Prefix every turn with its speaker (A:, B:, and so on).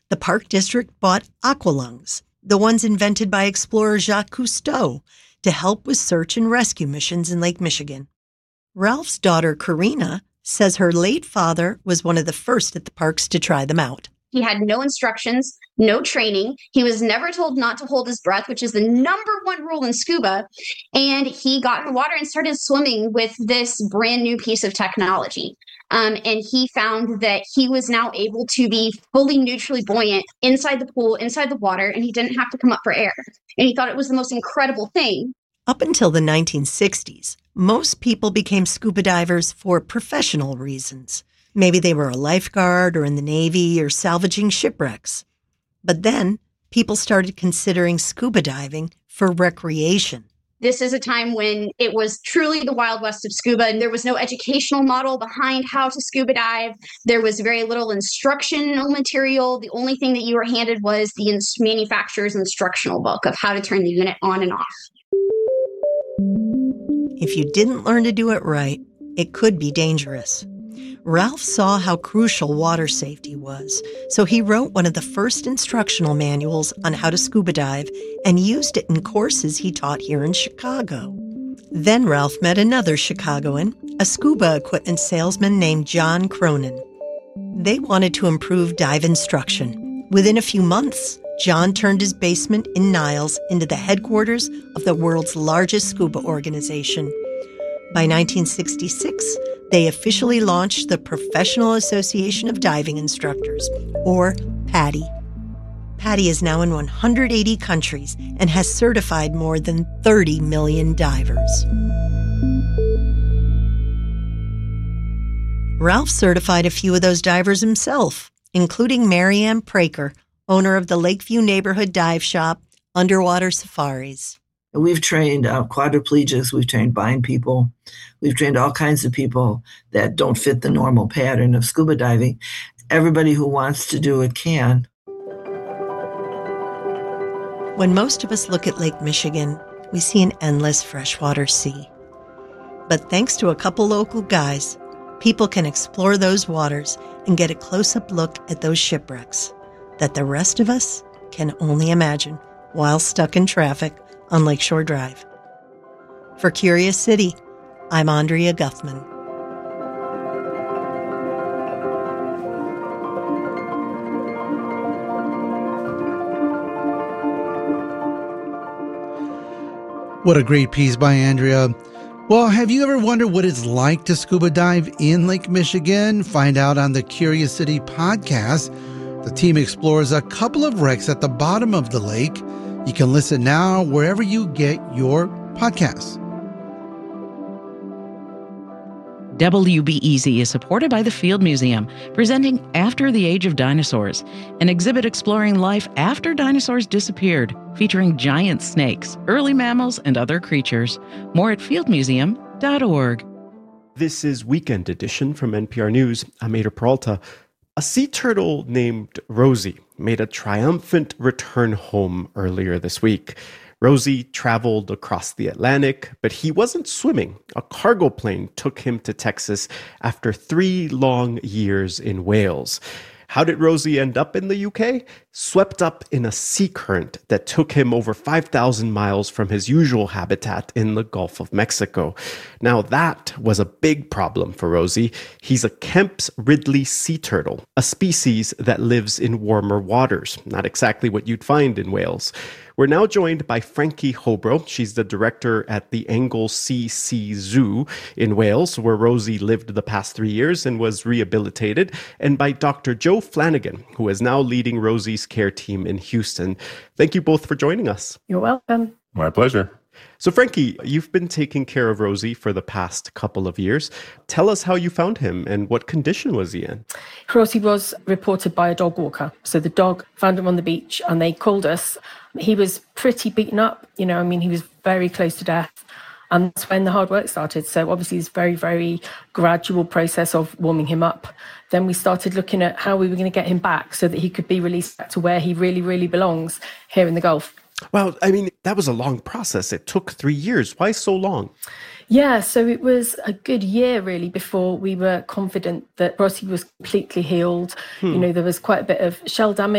A: the park district bought aqualungs, the ones invented by explorer Jacques Cousteau, to help with search and rescue missions in Lake Michigan. Ralph's daughter, Karina, says her late father was one of the first at the parks to try them out.
B: He had no instructions, no training. He was never told not to hold his breath, which is the number one rule in scuba. And he got in the water and started swimming with this brand new piece of technology. And he found that he was now able to be fully neutrally buoyant inside the pool, inside the water, and he didn't have to come up for air. And he thought it was the most incredible thing.
A: Up until the 1960s, most people became scuba divers for professional reasons. Maybe they were a lifeguard or in the Navy or salvaging shipwrecks. But then people started considering scuba diving for recreation.
B: This is a time when it was truly the Wild West of scuba, and there was no educational model behind how to scuba dive. There was very little instructional material. The only thing that you were handed was the manufacturer's instructional book of how to turn the unit on and off.
A: If you didn't learn to do it right, it could be dangerous. Ralph saw how crucial water safety was, so he wrote one of the first instructional manuals on how to scuba dive and used it in courses he taught here in Chicago. Then Ralph met another Chicagoan, a scuba equipment salesman named John Cronin. They wanted to improve dive instruction. Within a few months, John turned his basement in Niles into the headquarters of the world's largest scuba organization. By 1966, they officially launched the Professional Association of Diving Instructors, or PADI. PADI is now in 180 countries and has certified more than 30 million divers. Ralph certified a few of those divers himself, including Marianne Praker, owner of the Lakeview Neighborhood Dive Shop, Underwater Safaris.
C: We've trained quadriplegics, we've trained blind people, we've trained all kinds of people that don't fit the normal pattern of scuba diving. Everybody who wants to do it can.
A: When most of us look at Lake Michigan, we see an endless freshwater sea. But thanks to a couple local guys, people can explore those waters and get a close-up look at those shipwrecks that the rest of us can only imagine while stuck in traffic on Lakeshore Drive. For Curious City, I'm Andrea Guthman.
D: What a great piece by Andrea. Well, have you ever wondered what it's like to scuba dive in Lake Michigan? Find out on the Curious City podcast. The team explores a couple of wrecks at the bottom of the lake. You can listen now wherever you get your podcasts.
E: WBEZ is supported by the Field Museum, presenting After the Age of Dinosaurs, an exhibit exploring life after dinosaurs disappeared, featuring giant snakes, early mammals, and other creatures. More at fieldmuseum.org.
F: This is Weekend Edition from NPR News. I'm Ada Peralta. A sea turtle named Rosie made a triumphant return home earlier this week. Rosie traveled across the Atlantic, but he wasn't swimming. A cargo plane took him to Texas after 3 long years in Wales. How did Rosie end up in the UK? Swept up in a sea current that took him over 5,000 miles from his usual habitat in the Gulf of Mexico. Now that was a big problem for Rosie. He's a Kemp's Ridley sea turtle, a species that lives in warmer waters. Not exactly what you'd find in Wales. We're now joined by Frankie Hobro. She's the director at the Anglesey Sea Zoo in Wales, where Rosie lived the past 3 years and was rehabilitated, and by Dr. Joe Flanagan, who is now leading Rosie's care team in Houston. Thank you both for joining us.
G: You're welcome.
H: My pleasure.
F: So Frankie, you've been taking care of Rosie for the past couple of years. Tell us how you found him and what condition was he in?
G: Rosie was reported by a dog walker. So the dog found him on the beach and they called us. He was pretty beaten up. He was very close to death. And that's when the hard work started. So obviously it's a very, very gradual process of warming him up. Then we started looking at how we were going to get him back so that he could be released back to where he really, really belongs, here in the Gulf.
F: Well, that was a long process. It took 3 years. Why so long?
G: Yeah, so it was a good year, really, before we were confident that Rosie was completely healed. There was quite a bit of shell damage.